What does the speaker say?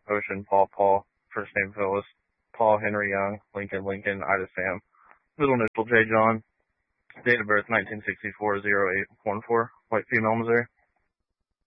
Ocean, Paul, Paul, first name Phyllis, Paul, Henry Young, Lincoln, Lincoln, Ida Sam, middle initial J. John, date of birth 1964-0814, white female, Missouri.